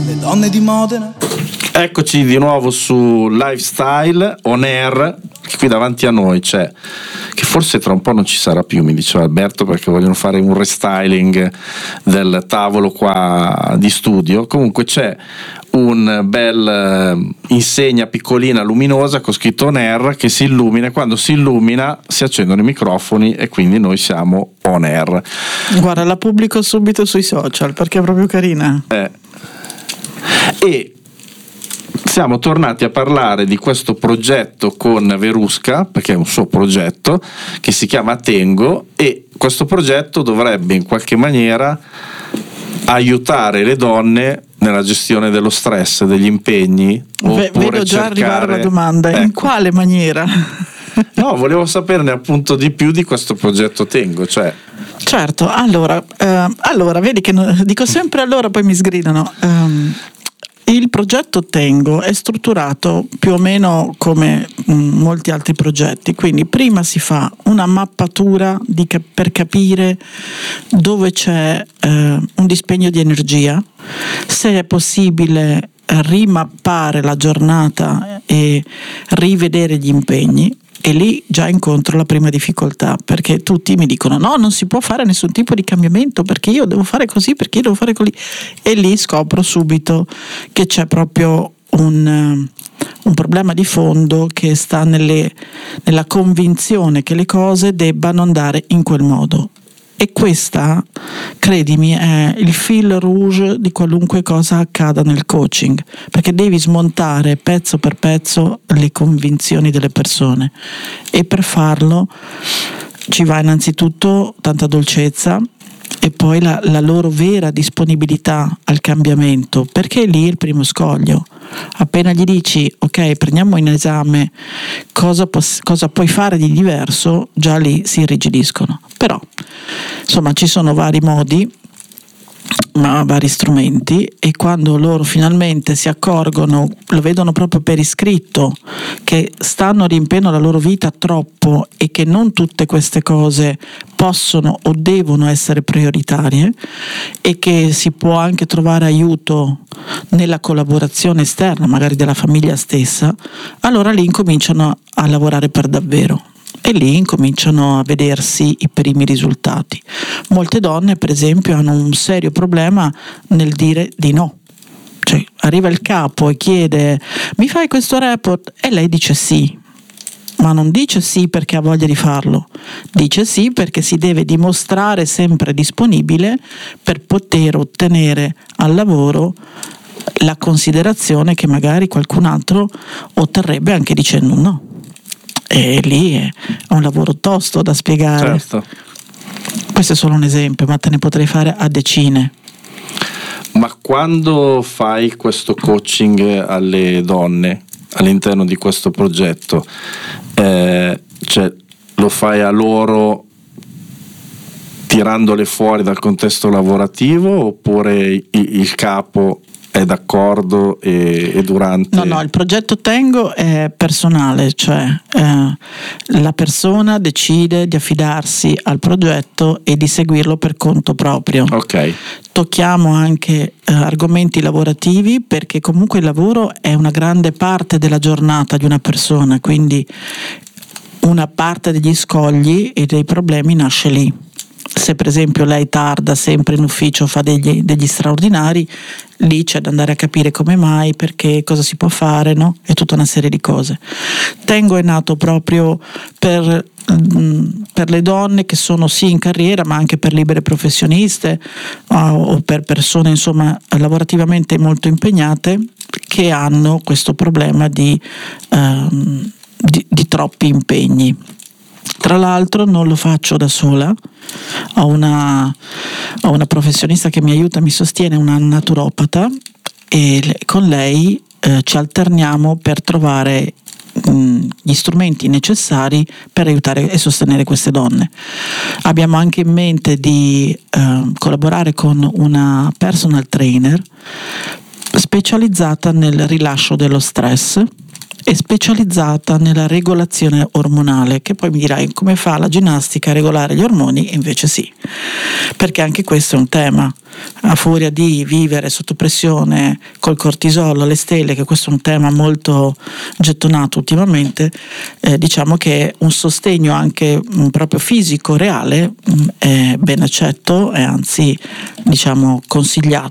Le donne di Modena. Eccoci di nuovo su Lifestyle On Air, che qui davanti a noi c'è, che forse tra un po' non ci sarà più, mi diceva Alberto, perché vogliono fare un restyling del tavolo qua di studio. Comunque c'è un bel insegna piccolina luminosa con scritto On Air che si illumina, e quando si illumina si accendono i microfoni e quindi noi siamo on air. Guarda, la pubblico subito sui social perché è proprio carina. E siamo tornati a parlare di questo progetto con Verusca, perché è un suo progetto che si chiama Tengo, e questo progetto dovrebbe in qualche maniera aiutare le donne nella gestione dello stress, degli impegni. Vedo già arrivare la domanda, ecco. In quale maniera? No, volevo saperne appunto di più di questo progetto Tengo, cioè. Certo, allora vedi che dico sempre allora, poi mi sgridano. Il progetto Tengo è strutturato più o meno come molti altri progetti, quindi prima si fa una mappatura per capire dove c'è un dispendio di energia, se è possibile rimappare la giornata e rivedere gli impegni. E lì già incontro la prima difficoltà, perché tutti mi dicono no, non si può fare nessun tipo di cambiamento perché io devo fare così, perché io devo fare così, e lì scopro subito che c'è proprio un problema di fondo che sta nella convinzione che le cose debbano andare in quel modo. E questa, credimi, è il fil rouge di qualunque cosa accada nel coaching, perché devi smontare pezzo per pezzo le convinzioni delle persone, e per farlo ci va innanzitutto tanta dolcezza e poi la loro vera disponibilità al cambiamento, perché lì è il primo scoglio. Appena gli dici ok, prendiamo in esame cosa puoi fare di diverso, già lì si irrigidiscono. Però insomma ci sono vari modi, vari strumenti, e quando loro finalmente si accorgono, lo vedono proprio per iscritto, che stanno riempiendo la loro vita troppo e che non tutte queste cose possono o devono essere prioritarie, e che si può anche trovare aiuto nella collaborazione esterna, magari della famiglia stessa, allora lì incominciano a lavorare per davvero. E lì incominciano a vedersi i primi risultati. Molte donne, per esempio, hanno un serio problema nel dire di no. Cioè, arriva il capo e chiede mi fai questo report? E lei dice sì, ma non dice sì perché ha voglia di farlo, dice sì perché si deve dimostrare sempre disponibile per poter ottenere al lavoro la considerazione che magari qualcun altro otterrebbe anche dicendo no. E lì è un lavoro tosto da spiegare. Certo. Questo è solo un esempio, ma te ne potrei fare a decine. Ma quando fai questo coaching alle donne all'interno di questo progetto, cioè lo fai a loro tirandole fuori dal contesto lavorativo, oppure il capo è d'accordo e durante? No, il progetto Tengo è personale, cioè la persona decide di affidarsi al progetto e di seguirlo per conto proprio. Ok. Tocchiamo anche argomenti lavorativi, perché comunque il lavoro è una grande parte della giornata di una persona, quindi una parte degli scogli e dei problemi nasce lì. Se per esempio lei tarda sempre in ufficio, fa degli straordinari, lì c'è da andare a capire come mai, perché, cosa si può fare, no? E tutta una serie di cose. Tengo è nato proprio per le donne che sono sì in carriera, ma anche per libere professioniste o per persone insomma lavorativamente molto impegnate, che hanno questo problema di troppi impegni. Tra l'altro non lo faccio da sola, ho una professionista che mi aiuta, mi sostiene, una naturopata, e con lei ci alterniamo per trovare gli strumenti necessari per aiutare e sostenere queste donne. Abbiamo anche in mente di collaborare con una personal trainer specializzata nel rilascio dello stress, è specializzata nella regolazione ormonale, che poi mi dirai come fa la ginnastica a regolare gli ormoni, e invece sì, perché anche questo è un tema. A furia di vivere sotto pressione col cortisolo, le stelle, che questo è un tema molto gettonato ultimamente, diciamo che un sostegno anche proprio fisico reale è ben accetto, e anzi diciamo consigliato